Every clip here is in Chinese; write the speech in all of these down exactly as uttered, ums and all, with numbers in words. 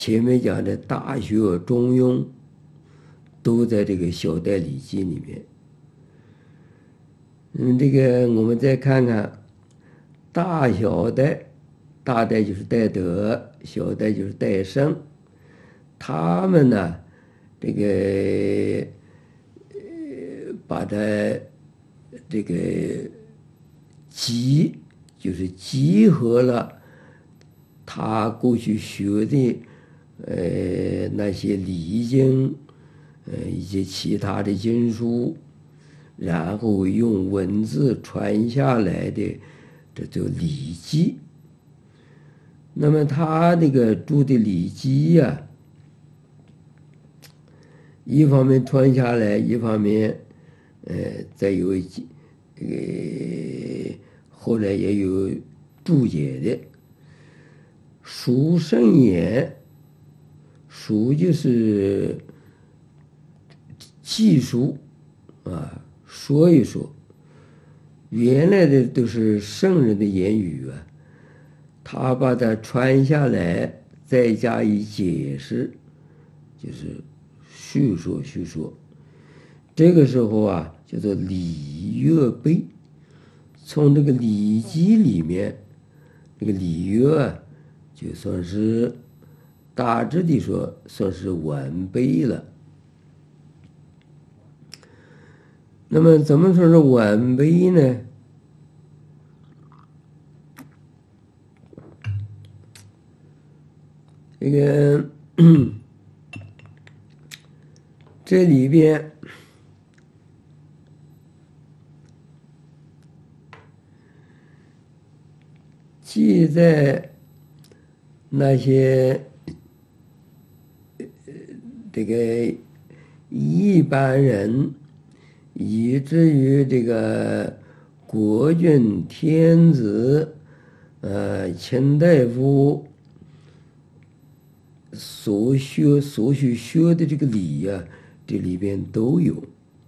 前面讲的大学、中庸都在这个小代礼记里面。嗯，这个我们再看看大小代，大代就是代德，小代就是代圣。他们呢，这个呃，把它这个集，就是集合了他过去学的呃那些礼经，呃以及其他的经书，然后用文字传下来的，这叫礼记。那么他那个注的礼记呀，一方面传下来，一方面，呃，再有这个后来也有注解的。书圣言，书就是记述啊，说一说。原来的都是圣人的言语啊，他把它传下来，再加以解释，就是叙说叙说。这个时候啊，叫做礼乐备。从这个礼记里面，这个礼乐啊，就算是大致的说，算是完备了。那么怎么说是完备呢？这个这里边记载那些这个一般人，以至于这个国君、天子、呃卿大夫所学所需学的这个礼呀、啊，这里边都有。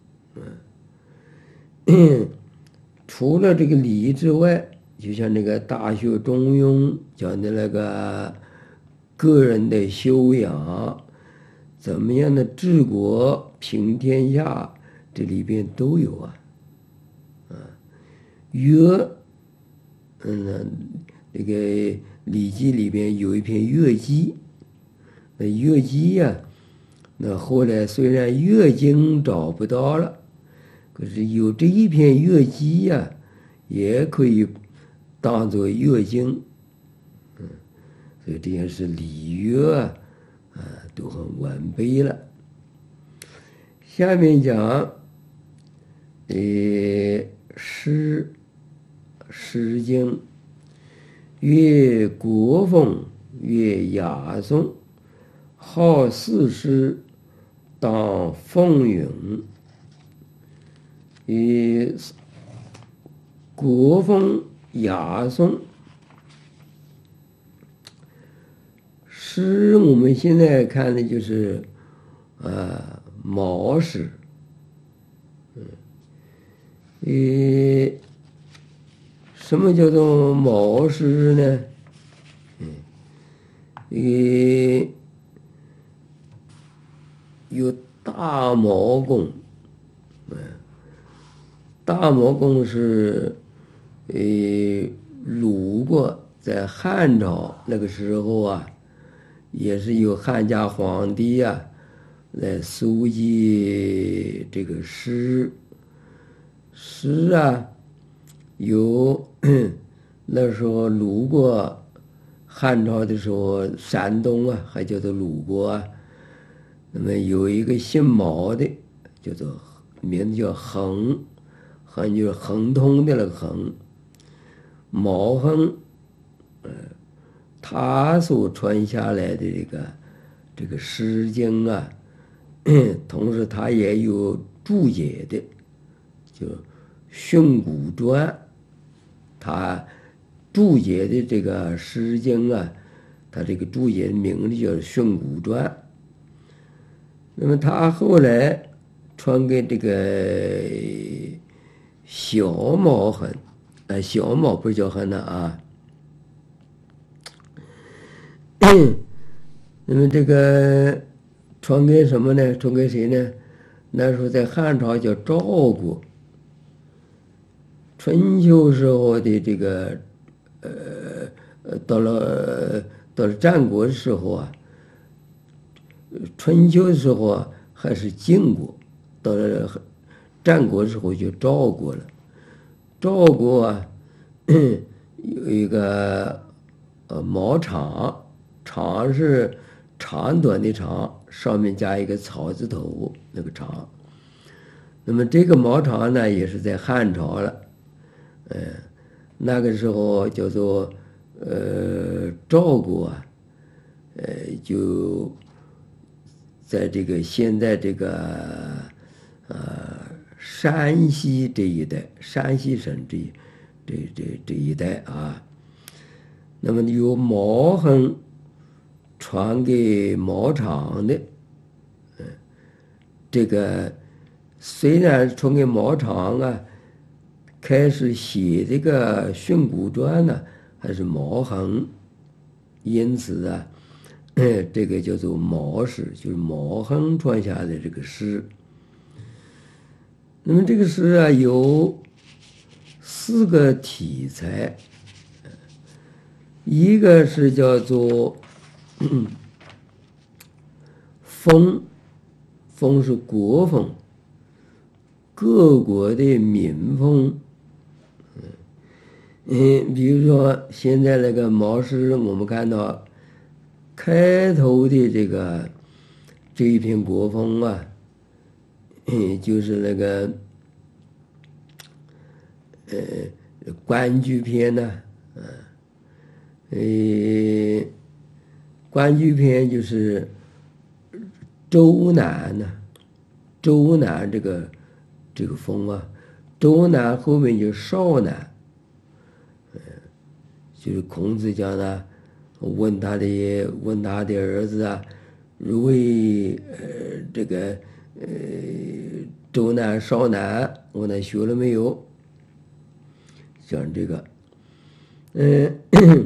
嗯，除了这个礼之外，就像那个《大学》中庸讲的那个个人的修养，怎么样的治国平天下，这里边都有啊。啊，乐，嗯，这个《礼记》里边有一篇乐记，那乐记呀、啊，那后来虽然乐经找不到了，可是有这一篇乐记呀、啊，也可以当作乐经。嗯，所以这件事礼乐啊，啊都很完备了。下面讲，呃，《诗》《诗经》，曰国风，曰雅颂，好四诗，当风允。呃，国风、雅颂。诗我们现在看的就是，呃，毛诗。嗯，呃，什么叫做毛诗呢？嗯，呃，有大毛公，嗯，大毛公是，呃，鲁国在汉朝那个时候啊。也是由汉家皇帝呀、啊、来搜集这个诗，诗啊，有那时候鲁国汉朝的时候，山东啊还叫做鲁国啊，那么有一个姓毛的，叫做名字叫恒，恒就是恒通的那个恒，毛恒，呃。他所传下来的这个这个《诗经》啊，同时他也有注解的，就《训诂传》，他注解的这个《诗经》啊，他这个注解的名字叫《训诂传》。那么他后来传给这个小毛痕，呃，小毛不是叫痕呢啊。 那么这个传给什么呢？传给谁呢？那时候在汉朝叫赵国，春秋时候的这个，呃呃，到了到了战国的时候啊，春秋的时候啊还是晋国，到了战国的时候就赵国了。赵国啊有一个呃毛长，长是长短的长，上面加一个草字头，那个长。那么这个毛长呢，也是在汉朝了。嗯，那个时候叫做呃赵国啊，呃就在这个现在这个呃山西这一带，山西省这这这这一带啊，那么由毛横传给毛长的，嗯，这个虽然传给毛长啊。开始写这个训诂传呢，还是毛横，因此啊，这个叫做毛诗，就是毛横传下的这个诗。那么这个诗啊，有四个题材，一个是叫做风，风是国风，各国的民风。嗯，比如说现在那个毛诗，我们看到开头的这个这一篇国风啊，嗯，就是那个呃关雎篇呢，啊，呃，关雎篇就是周南呢，周南这个这个风啊，周南后面就少南。就是孔子讲的，问他的问他的儿子啊，如为呃这个呃周南少南，问他学了没有？讲这个，嗯，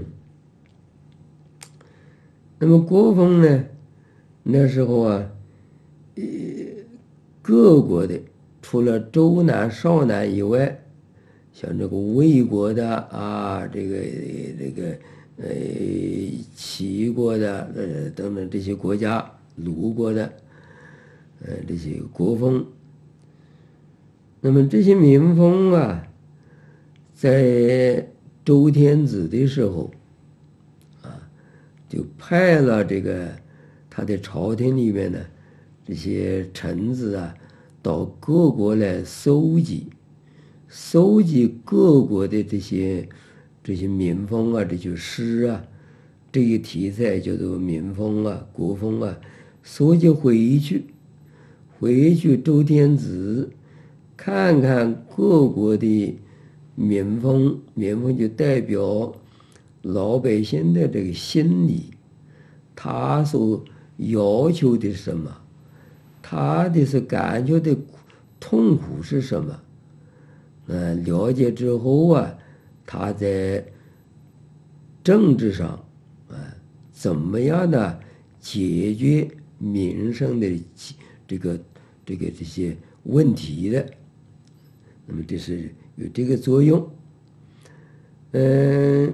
那么国风呢，那时候啊，呃，各国的除了周南少南以外。像这个魏国的啊，这个这个呃齐国的呃等等这些国家，鲁国的呃这些国风，那么这些民风啊，在周天子的时候啊，就派了这个他的朝廷里面的这些臣子啊，到各国来搜集。搜集各国的这些这些民风啊，这些诗啊，这一题材叫做民风啊、国风啊，搜集回去，回去周天子看看各国的民风，民风就代表老百姓的这个心理，他所要求的是什么，他的是感觉的痛苦是什么。呃，了解之后啊，他在政治上啊，怎么样的解决民生的这个这个这些问题的？那么这是有这个作用。嗯，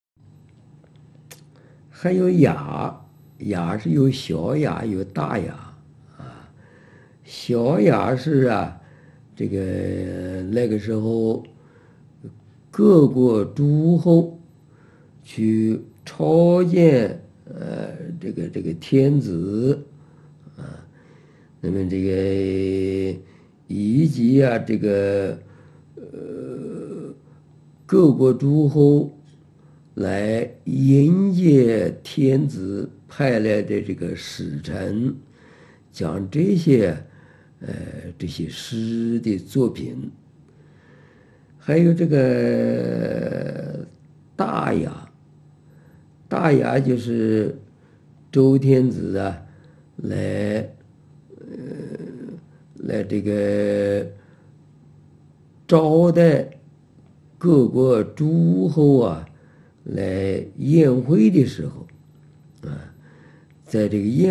还有雅，雅是有小雅有大雅啊，小雅是啊。这个那个时候，各国诸侯去朝见呃这个这个天子啊，那么这个以及啊这个呃各国诸侯来迎接天子派来的这个使臣，讲这些。呃，这些诗的作品，还有这个大雅，大雅就是周天子啊，来呃来这个招待各国诸侯啊，来宴会的时候啊， 在这个燕